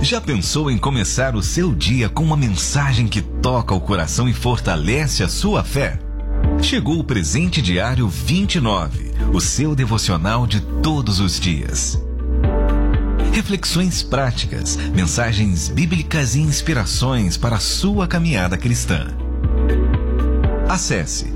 Já pensou em começar o seu dia com uma mensagem que toca o coração e fortalece a sua fé? Chegou o Presente Diário 29, o seu devocional de todos os dias. Reflexões práticas, mensagens bíblicas e inspirações para a sua caminhada cristã. Acesse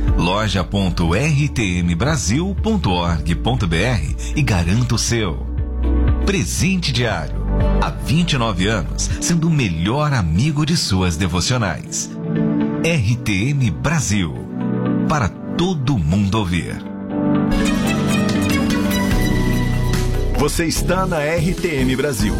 loja.rtmbrasil.org.br e garanta o seu. Presente Diário. Há 29 anos, sendo o melhor amigo de suas devocionais. RTM Brasil. Para todo mundo ouvir. Você está na RTM Brasil.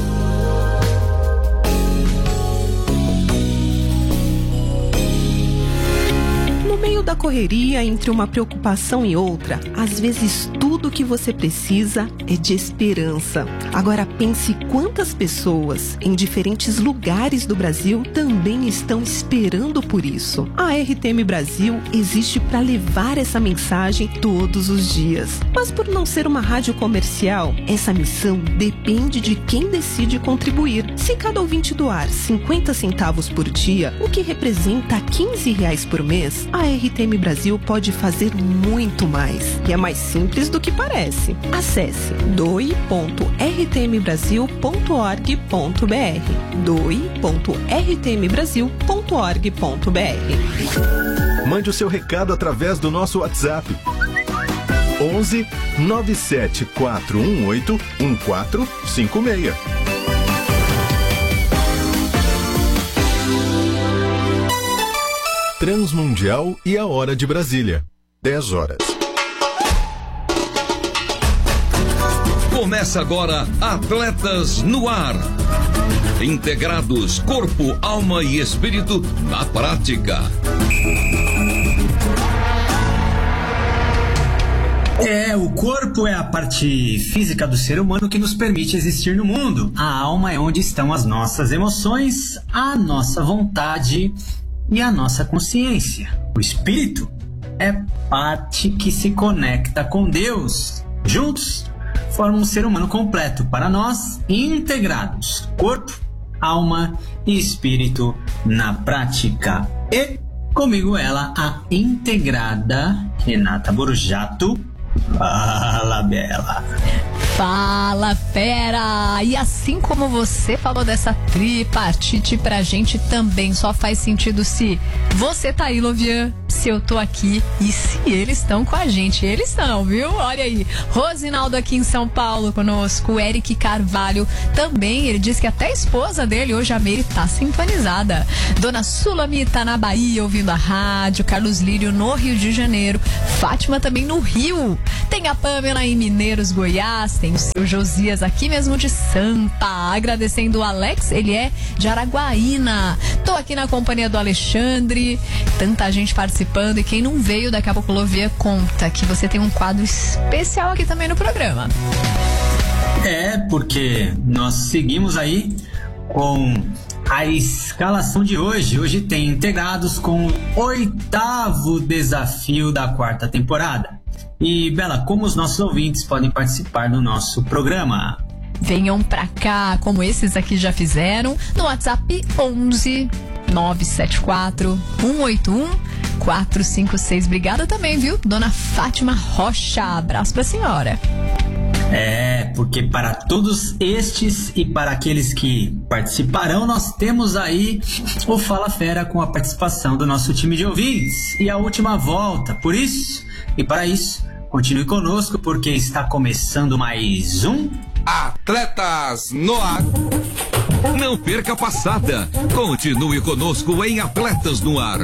No meio da correria, entre uma preocupação e outra, às vezes tudo que você precisa é de esperança. Agora pense quantas pessoas em diferentes lugares do Brasil também estão esperando por isso. A RTM Brasil existe para levar essa mensagem todos os dias. Mas por não ser uma rádio comercial, essa missão depende de quem decide contribuir. Se cada ouvinte doar 50 centavos por dia, o que representa R$15 por mês, a RTM Brasil pode fazer muito mais. E é mais simples do que parece. Acesse doe.rtmbrasil.org.br doe.rtmbrasil.org.br. Mande o seu recado através do nosso WhatsApp 11 97418 1456. Transmundial e a hora de Brasília, 10 horas. Começa agora Atletas no Ar. Integrados corpo, alma e espírito na prática. O corpo é a parte física do ser humano que nos permite existir no mundo. A alma é onde estão as nossas emoções, a nossa vontade e a nossa consciência. O espírito é parte que se conecta com Deus. Juntos, formam um ser humano completo para nós, integrados. Corpo, alma e espírito na prática. E comigo ela, a integrada Renata Borjato. Fala, Bela. Fala, fera! E assim como você falou dessa tripartite, pra gente também só faz sentido se você tá aí, Lovian, se eu tô aqui e se eles estão com a gente. Eles estão, viu? Olha aí, Rosinaldo aqui em São Paulo conosco, o Eric Carvalho também, ele diz que até a esposa dele, hoje a Meire, tá sintonizada. Dona Sulamita na Bahia, ouvindo a rádio, Carlos Lírio no Rio de Janeiro, Fátima também no Rio, tem a Pamela em Mineiros, Goiás, tem o seu Josias aqui mesmo de Sampa, agradecendo o Alex, ele é de Araguaína. Tô aqui na companhia do Alexandre, tanta gente participando, e quem não veio, daqui a pouco o Lovia conta que você tem um quadro especial aqui também no programa. Porque nós seguimos aí com a escalação de hoje. Hoje tem integrados com o 8º desafio da 4ª temporada. E, Bela, como os nossos ouvintes podem participar do nosso programa? Venham pra cá, como esses aqui já fizeram, no WhatsApp 11 974 181 456. Obrigada também, viu, Dona Fátima Rocha? Abraço pra senhora. Porque para todos estes e para aqueles que participarão, nós temos aí o Fala Fera com a participação do nosso time de ouvintes e a última volta. Por isso, e para isso, continue conosco, porque está começando mais um Atletas no Ar. Não perca a passada. Continue conosco em Atletas no Ar.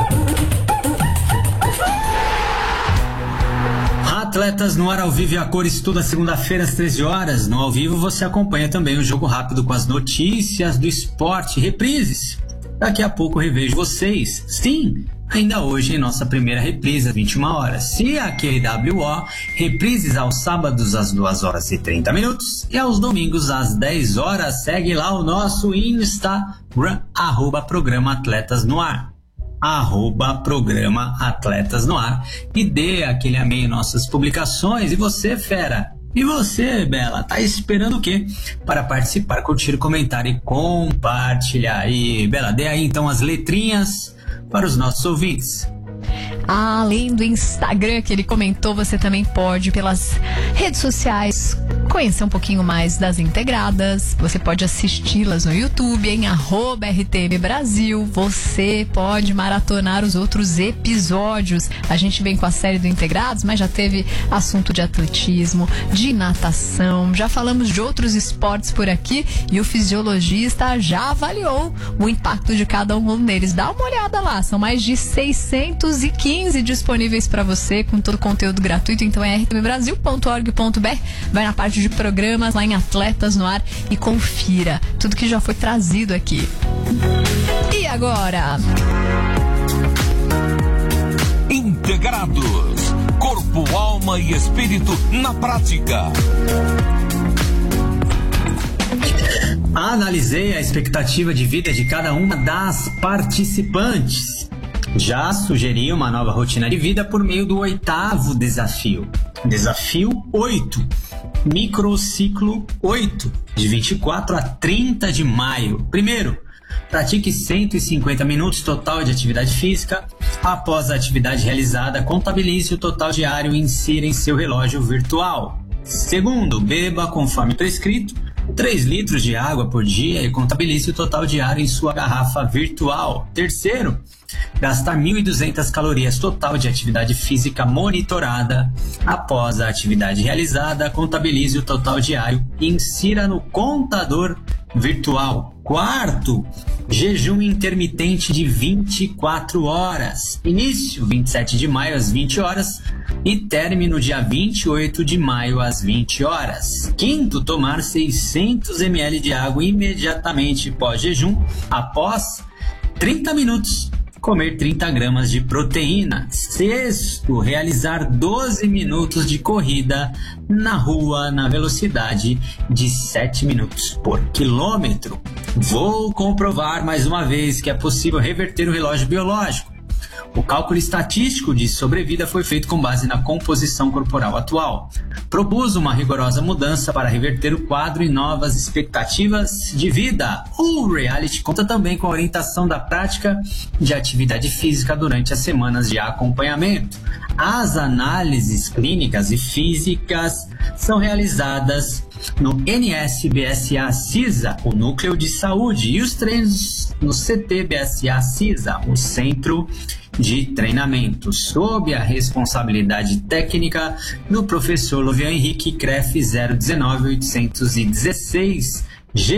Atletas no Ar ao vivo e a cores, toda segunda-feira às 13 horas. No ao vivo você acompanha também o Jogo Rápido com as notícias do esporte, reprises. Daqui a pouco eu revejo vocês. Sim, ainda hoje em nossa primeira reprise às 21 horas. E aquele WO, reprises aos sábados às 2h30 e aos domingos às 10 horas. Segue lá o nosso Instagram, @programa Atletas no Ar. @programa Atletas no Ar, e dê aquele amém em nossas publicações. E você, fera, E você, Bela, tá esperando o quê? Para participar, curtir, comentar e compartilhar. E, Bela, dê aí então as letrinhas para os nossos ouvintes. Além do Instagram que ele comentou, você também pode, pelas redes sociais, conhecer um pouquinho mais das integradas. Você pode assisti-las no YouTube, em @RTM Brasil. Você pode maratonar os outros episódios. A gente vem com a série do Integrados, mas já teve assunto de atletismo, de natação, já falamos de outros esportes por aqui e o fisiologista já avaliou o impacto de cada um deles. Dá uma olhada lá, são mais de 615 disponíveis para você, com todo o conteúdo gratuito. Então é rtmbrasil.org.br, vai na parte de programas lá em Atletas no Ar e confira tudo que já foi trazido aqui. E agora? Integrados, corpo, alma e espírito na prática. Analisei a expectativa de vida de cada uma das participantes. Já sugeri uma nova rotina de vida por meio do 8º desafio. Desafio 8. Microciclo 8, de 24 a 30 de maio. Primeiro, pratique 150 minutos total de atividade física. Após a atividade realizada, contabilize o total diário e insira em seu relógio virtual. Segundo, beba conforme prescrito 3 litros de água por dia e contabilize o total diário em sua garrafa virtual. Terceiro, gastar 1.200 calorias total de atividade física monitorada. Após a atividade realizada, contabilize o total diário e insira no contador virtual. Quarto, jejum intermitente de 24 horas. Início 27 de maio às 20 horas e término dia 28 de maio às 20 horas. Quinto, tomar 600 ml de água imediatamente pós-jejum. Após 30 minutos, comer 30 gramas de proteína. Sexto, realizar 12 minutos de corrida na rua na velocidade de 7 minutos por quilômetro. Vou comprovar mais uma vez que é possível reverter o relógio biológico. O cálculo estatístico de sobrevida foi feito com base na composição corporal atual. Propus uma rigorosa mudança para reverter o quadro e novas expectativas de vida. O reality conta também com a orientação da prática de atividade física durante as semanas de acompanhamento. As análises clínicas e físicas são realizadas no NSBSA-CISA, o Núcleo de Saúde, e os treinos no CTBSA-CISA, o Centro de Treinamento, sob a responsabilidade técnica do professor Lovian Henrique CREF 019-816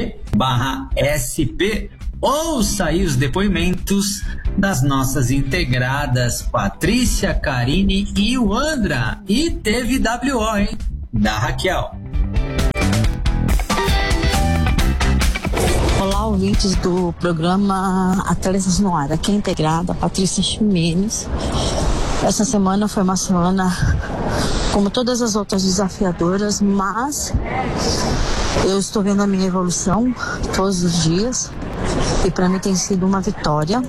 G/SP. Ouça aí os depoimentos das nossas integradas Patrícia, Karine e Wandra. E teve WO, hein? Da Raquel. Olá, ouvintes do programa Atletas no Ar. Aqui é integrada Patrícia Ximenes. Essa semana foi uma semana, como todas as outras, desafiadoras, mas eu estou vendo a minha evolução todos os dias e para mim tem sido uma vitória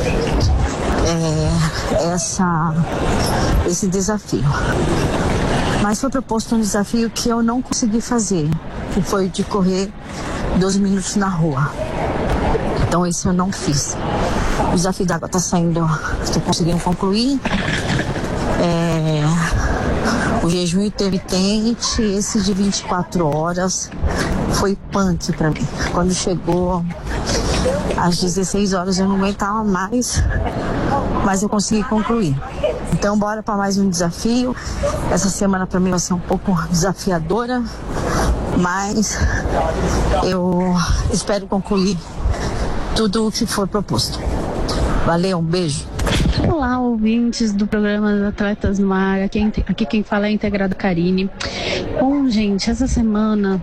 esse desafio. Mas foi proposto um desafio que eu não consegui fazer, que foi de correr 12 minutos na rua. Então esse eu não fiz. O desafio d'água está saindo, estou conseguindo concluir. O jejum intermitente, esse de 24 horas, foi punk para mim. Quando chegou às 16 horas eu não aguentava mais, mas eu consegui concluir. Então bora para mais um desafio. Essa semana para mim vai ser um pouco desafiadora, mas eu espero concluir tudo o que for proposto. Valeu, um beijo. Olá, ouvintes do programa Atletas no Ar. Aqui quem fala é a integrada Karine. Bom, gente, essa semana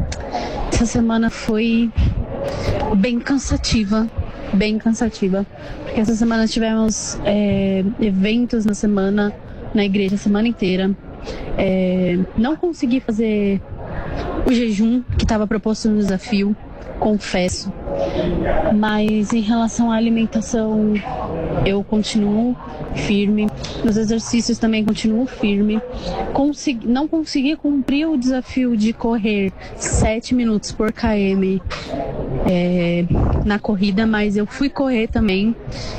foi bem cansativa, porque essa semana tivemos eventos na semana, na igreja, a semana inteira. Não consegui fazer o jejum que estava proposto no desafio, confesso. Mas em relação à alimentação, eu continuo firme. Nos exercícios também continuo firme. Não consegui cumprir o desafio de correr 7 minutos por km na corrida, mas eu fui correr também.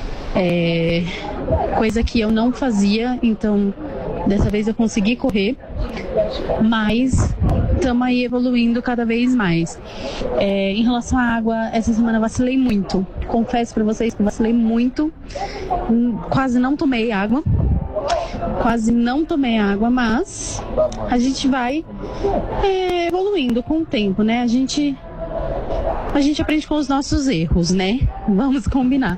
Coisa que eu não fazia, então dessa vez eu consegui correr, mas estamos aí evoluindo cada vez mais. Em relação à água, essa semana eu vacilei muito, confesso para vocês que eu vacilei muito, quase não tomei água, mas a gente vai evoluindo com o tempo, né? A gente aprende com os nossos erros, né? Vamos combinar.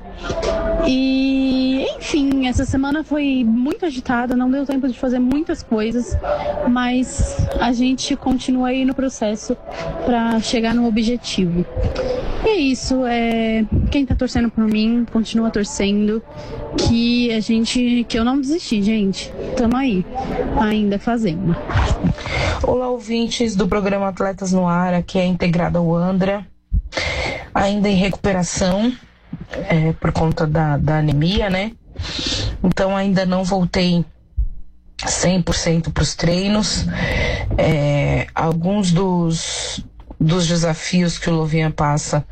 E, enfim, essa semana foi muito agitada, não deu tempo de fazer muitas coisas, mas a gente continua aí no processo para chegar no objetivo. E é isso, quem tá torcendo por mim, continua torcendo, que eu não desisti, gente. Tamo aí, ainda fazendo. Olá, ouvintes do programa Atletas no Ar, aqui é integrada o Andra, ainda em recuperação, por conta da anemia, né? Então ainda não voltei 100% para os treinos. Alguns dos desafios que o Lovinha passa,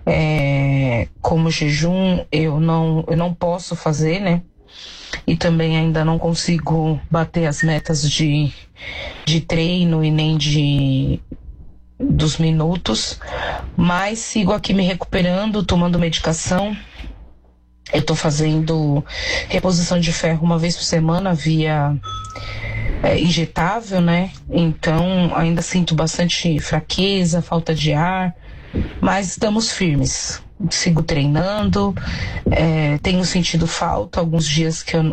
como jejum, eu não posso fazer, né? E também ainda não consigo bater as metas de treino e nem dos minutos, mas sigo aqui me recuperando, tomando medicação. Eu estou fazendo reposição de ferro uma vez por semana via injetável, né? Então ainda sinto bastante fraqueza, falta de ar, mas estamos firmes. Sigo treinando, tenho sentido falta, uns dias que eu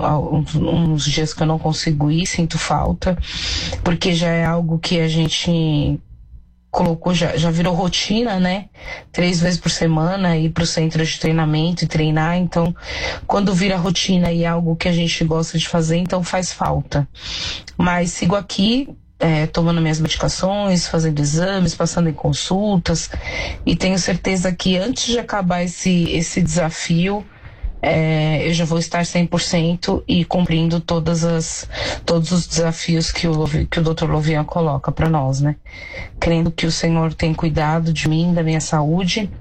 não consigo ir, sinto falta, porque já é algo que a gente colocou, já virou rotina, né? 3 vezes por semana ir pro centro de treinamento e treinar, então quando vira rotina e é algo que a gente gosta de fazer, então faz falta. Mas sigo aqui, tomando minhas medicações, fazendo exames, passando em consultas, e tenho certeza que antes de acabar esse desafio, eu já vou estar 100% e cumprindo todos os desafios que o Dr. Lovinha coloca para nós, né? Crendo que o Senhor tem cuidado de mim, da minha saúde,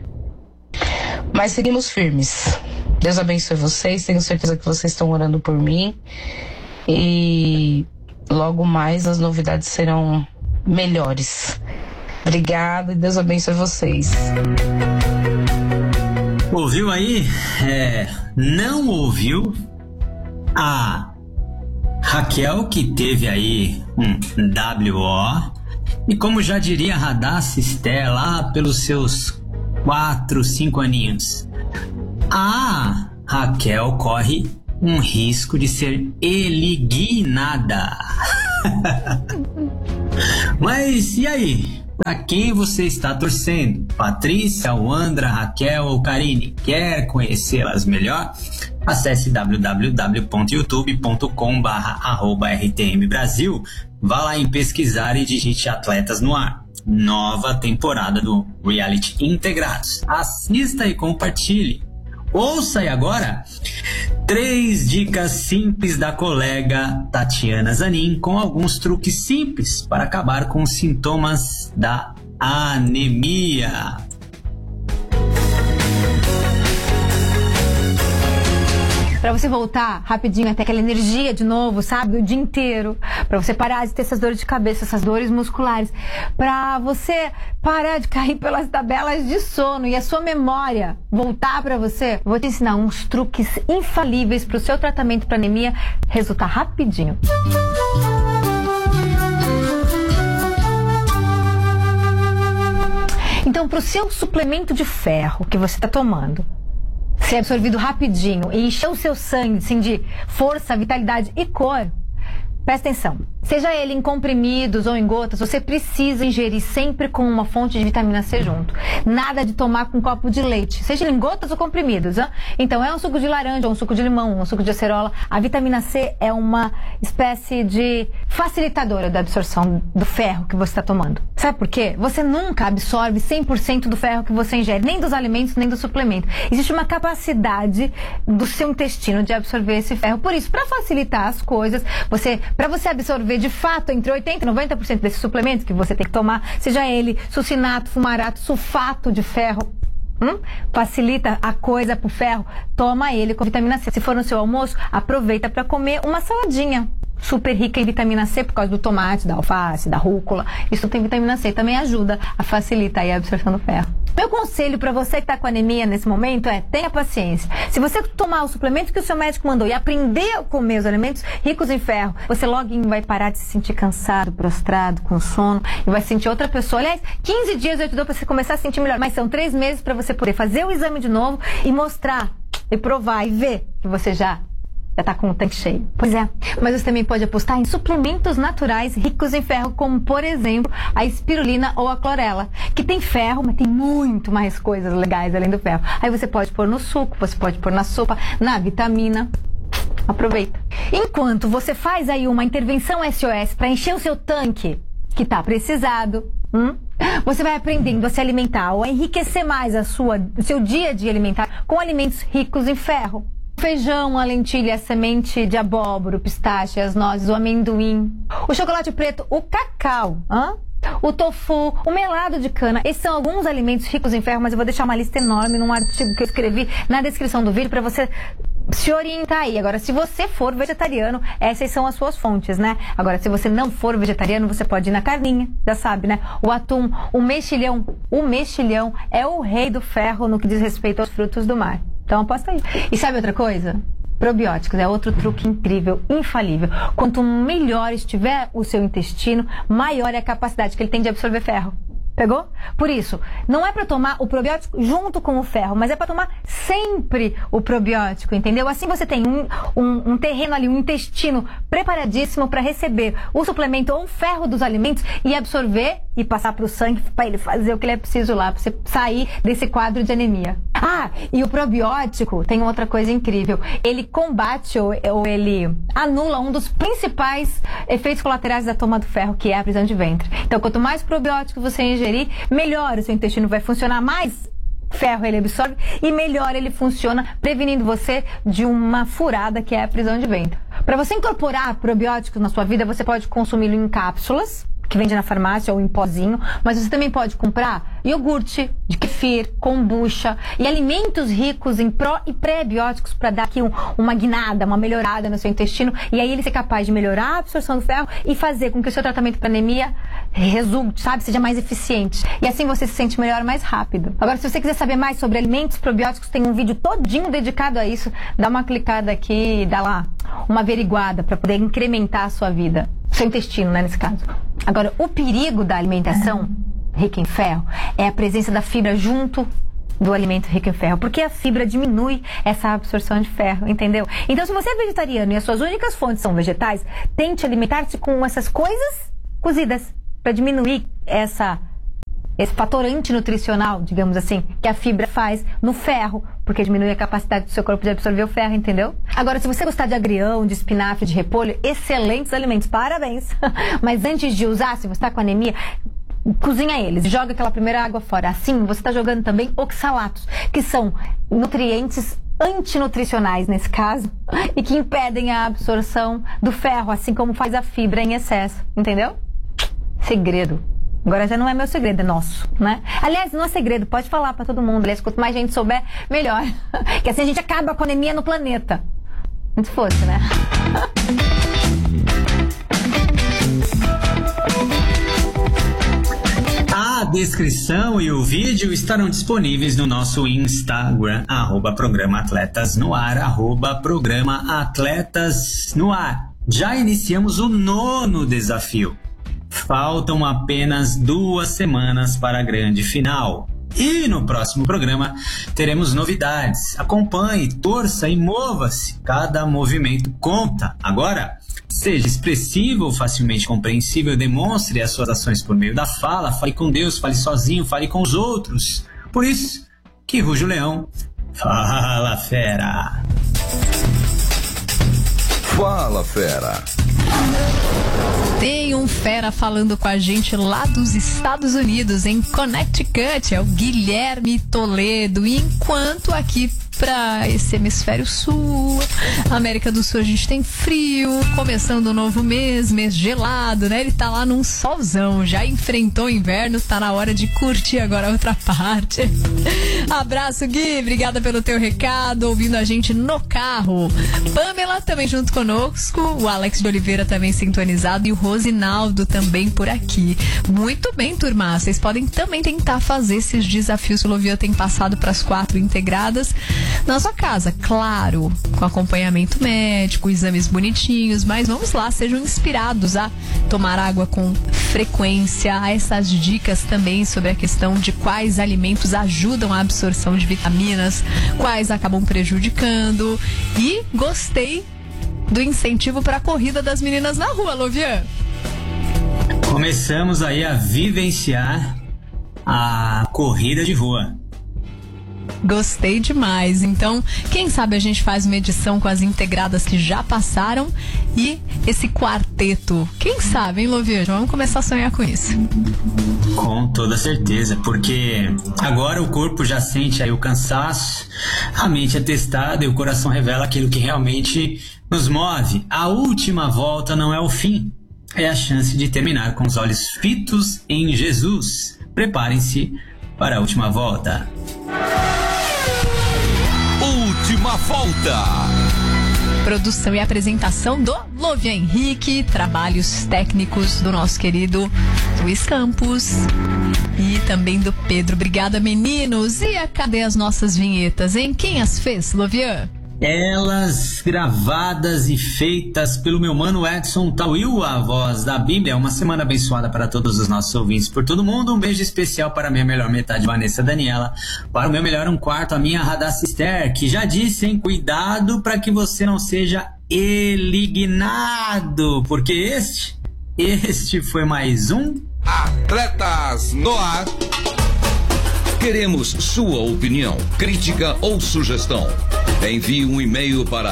mas seguimos firmes. Deus abençoe vocês, tenho certeza que vocês estão orando por mim, e logo mais as novidades serão melhores. Obrigada e Deus abençoe vocês. Ouviu aí? Não ouviu a Raquel, que teve aí um WO, e como já diria Radassa Esté, lá pelos seus 4, 5 aninhos, a Raquel corre um risco de ser eliminada. Mas e aí? Para quem você está torcendo? Patrícia, Wandra, Raquel ou Karine? Quer conhecê-las melhor? Acesse www.youtube.com/rtmbrasil. Vá lá em pesquisar e digite Atletas no Ar. Nova temporada do Reality Integrados. Assista e compartilhe. Ouça aí agora 3 dicas simples da colega Tatiana Zanin, com alguns truques simples para acabar com os sintomas da anemia. Pra você voltar rapidinho até aquela energia de novo, sabe? O dia inteiro. Pra você parar de ter essas dores de cabeça, essas dores musculares. Pra você parar de cair pelas tabelas de sono e a sua memória voltar pra você. Eu vou te ensinar uns truques infalíveis pro seu tratamento pra anemia resultar rapidinho. Então, pro seu suplemento de ferro que você tá tomando ser absorvido rapidinho e encher o seu sangue assim, de força, vitalidade e cor, presta atenção. seja ele em comprimidos ou em gotas, você precisa ingerir sempre com uma fonte de vitamina C junto. Nada de tomar com um copo de leite, seja em gotas ou comprimidos. Hein? Então é um suco de laranja, um suco de limão, um suco de acerola. A vitamina C é uma espécie de facilitadora da absorção do ferro que você está tomando. Sabe por quê? Você nunca absorve 100% do ferro que você ingere, nem dos alimentos, nem do suplemento. Existe uma capacidade do seu intestino de absorver esse ferro. Por isso, para facilitar as coisas, para você absorver de fato entre 80% e 90% desses suplementos que você tem que tomar, seja ele succinato, fumarato, sulfato de ferro, facilita a coisa pro ferro, toma ele com vitamina C. Se for no seu almoço, aproveita para comer uma saladinha super rica em vitamina C por causa do tomate, da alface, da rúcula. Isso tem vitamina C, também ajuda a facilitar a absorção do ferro. Meu conselho para você que está com anemia nesse momento é: tenha paciência. Se você tomar o suplemento que o seu médico mandou e aprender a comer os alimentos ricos em ferro, você logo vai parar de se sentir cansado, prostrado, com sono, e vai sentir outra pessoa. Aliás, 15 dias eu te dou para você começar a se sentir melhor, mas são 3 meses para você poder fazer o exame de novo e mostrar, e provar, e ver que você já tá com o tanque cheio. Pois é, mas você também pode apostar em suplementos naturais ricos em ferro, como, por exemplo, a espirulina ou a clorela, que tem ferro, mas tem muito mais coisas legais além do ferro. Aí você pode pôr no suco, você pode pôr na sopa, na vitamina. Aproveita. Enquanto você faz aí uma intervenção SOS para encher o seu tanque, que tá precisado, você vai aprendendo a se alimentar ou a enriquecer mais o seu dia a dia alimentar com alimentos ricos em ferro. Feijão, a lentilha, a semente de abóbora, o pistache, as nozes, o amendoim, o chocolate preto, o cacau, o tofu, o melado de cana. Esses são alguns alimentos ricos em ferro, mas eu vou deixar uma lista enorme num artigo que eu escrevi na descrição do vídeo para você se orientar aí. Agora, se você for vegetariano, essas são as suas fontes, né? Agora, se você não for vegetariano, você pode ir na carninha, já sabe, né? O atum, o mexilhão. O mexilhão é o rei do ferro no que diz respeito aos frutos do mar. Então aposta aí. E sabe outra coisa? Probióticos é outro truque incrível, infalível. Quanto melhor estiver o seu intestino, maior é a capacidade que ele tem de absorver ferro. Pegou? Por isso, não é para tomar o probiótico junto com o ferro, mas é para tomar sempre o probiótico, entendeu? Assim você tem um terreno ali, um intestino preparadíssimo para receber o suplemento ou o ferro dos alimentos e absorver e passar para o sangue para ele fazer o que ele é preciso lá, para você sair desse quadro de anemia. E o probiótico tem outra coisa incrível. Ele combate ou ele anula um dos principais efeitos colaterais da toma do ferro, que é a prisão de ventre. Então, quanto mais probiótico você ingerir, melhor o seu intestino vai funcionar, mais ferro ele absorve e melhor ele funciona, prevenindo você de uma furada que é a prisão de ventre. Para você incorporar probióticos na sua vida, você pode consumi-lo em cápsulas, que vende na farmácia, ou em pozinho, mas você também pode comprar iogurte, de kefir, kombucha e alimentos ricos em pró e pré-bióticos para dar aqui uma guinada, uma melhorada no seu intestino, e aí ele ser capaz de melhorar a absorção do ferro e fazer com que o seu tratamento para anemia resulte, seja mais eficiente. E assim você se sente melhor mais rápido. Agora, se você quiser saber mais sobre alimentos probióticos, tem um vídeo todinho dedicado a isso. Dá uma clicada aqui e dá lá uma averiguada para poder incrementar a sua vida. Seu intestino, né, nesse caso. Agora, o perigo da alimentação rica em ferro é a presença da fibra junto do alimento rico em ferro, porque a fibra diminui essa absorção de ferro, entendeu? Então, se você é vegetariano e as suas únicas fontes são vegetais, tente alimentar-se com essas coisas cozidas para diminuir esse fator antinutricional, digamos assim, que a fibra faz no ferro, porque diminui a capacidade do seu corpo de absorver o ferro, entendeu? Agora, se você gostar de agrião, de espinafre, de repolho, excelentes alimentos, parabéns! Mas antes de usar, se você está com anemia, cozinha eles, joga aquela primeira água fora. Assim, você está jogando também oxalatos, que são nutrientes antinutricionais nesse caso, e que impedem a absorção do ferro, assim como faz a fibra em excesso, entendeu? Segredo. Agora já não é meu segredo, é nosso, né? Aliás, não é segredo, pode falar pra todo mundo. Aliás, quanto mais gente souber, melhor. Que assim a gente acaba com a anemia no planeta. Muito fosse, né? A descrição e o vídeo estarão disponíveis no nosso Instagram, @programa Atletas no Ar, @programa Atletas no Ar. Já iniciamos o 9º desafio. Faltam apenas 2 semanas para a grande final. E no próximo programa teremos novidades. Acompanhe, torça e mova-se. Cada movimento conta. Agora, Seja expressivo, facilmente compreensível, demonstre as suas ações por meio da fala, fale com Deus, fale sozinho, fale com os outros. Por isso que ruge o leão. Fala, fera! Fala, fera! Tem um fera falando com a gente lá dos Estados Unidos, em Connecticut, é o Guilherme Toledo. E enquanto aqui para esse hemisfério sul, América do Sul, a gente tem frio, começando o novo mês gelado, né? Ele tá lá num solzão, já enfrentou o inverno, tá na hora de curtir agora a outra parte. Abraço, Gui, obrigada pelo teu recado, ouvindo a gente no carro. Pamela também junto conosco, o Alex de Oliveira também sintonizado e o Rosinaldo também por aqui. Muito bem, turma, vocês podem também tentar fazer esses desafios que o Lovian tem passado para as 4 integradas na sua casa, claro, com acompanhamento médico, exames bonitinhos, mas vamos lá, sejam inspirados a tomar água com frequência, a essas dicas também sobre a questão de quais alimentos ajudam a absorção de vitaminas, quais acabam prejudicando. E gostei do incentivo para a corrida das meninas na rua, Lovian. Começamos aí a vivenciar a corrida de rua. Gostei demais. Então, quem sabe a gente faz uma edição com as integradas que já passaram e esse quarteto. Quem sabe, hein, Lovian? Vamos começar a sonhar com isso. Com toda certeza, porque agora o corpo já sente aí o cansaço, a mente é testada e o coração revela aquilo que realmente nos move. A última volta não é o fim, é a chance de terminar com os olhos fitos em Jesus. Preparem-se para a última volta. Última volta. Produção e apresentação do Lovian Henrique, trabalhos técnicos do nosso querido Luiz Campos e também do Pedro. Obrigada, meninos. E cadê as nossas vinhetas, hein? Quem as fez, Lovian? Elas gravadas e feitas pelo meu mano Edson Tawil, a voz da Bíblia. Uma semana abençoada para todos os nossos ouvintes por todo mundo. Um beijo especial para a minha melhor metade, Vanessa Daniela. Para o meu melhor um quarto, a minha Radassa Esther, que já disse, hein, cuidado para que você não seja elignado, porque este foi mais um Atletas no Ar. Queremos sua opinião, crítica ou sugestão. Envie um e-mail para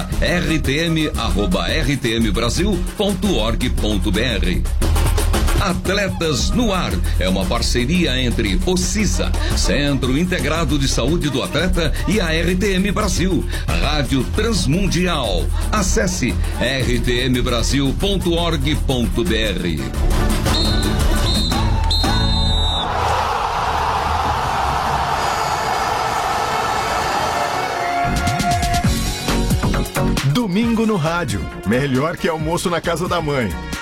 rtm@rtmbrasil.org.br. Atletas no Ar é uma parceria entre o CISA, Centro Integrado de Saúde do Atleta, e a RTM Brasil, Rádio Transmundial. Acesse rtmbrasil.org.br. Domingo no rádio. Melhor que almoço na casa da mãe.